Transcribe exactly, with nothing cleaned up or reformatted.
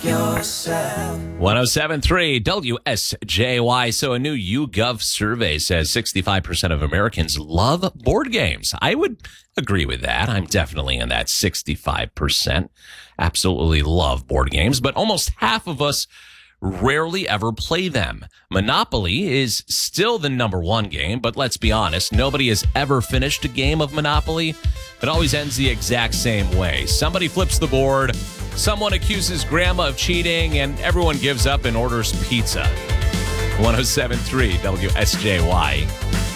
yourself. one oh seven point three W S J Y. So a new YouGov survey says sixty-five percent of Americans love board games. I would agree with that. I'm definitely in that sixty-five percent. Absolutely love board games, but almost half of us rarely ever play them. Monopoly is still the number one game, but let's be honest, nobody has ever finished a game of Monopoly. It always ends the exact same way. Somebody flips the board, someone accuses grandma of cheating, and everyone gives up and orders pizza. one oh seven point three W S J Y.